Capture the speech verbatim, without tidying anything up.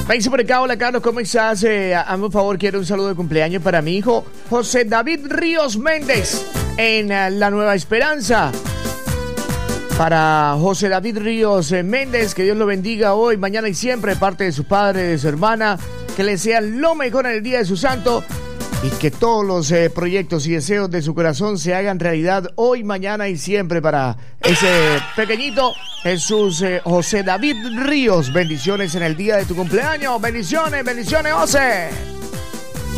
Me dice por acá, hola Carlos, ¿cómo estás? Eh, hazme un favor, quiero un saludo de cumpleaños para mi hijo José David Ríos Méndez en uh, La Nueva Esperanza. Para José David Ríos eh, Méndez, que Dios lo bendiga hoy, mañana y siempre, de parte de su padre, de su hermana, que le sea lo mejor en el día de su santo y que todos los eh, proyectos y deseos de su corazón se hagan realidad hoy, mañana y siempre para ese pequeñito Jesús eh, José David Ríos. Bendiciones en el día de tu cumpleaños. Bendiciones, bendiciones, José.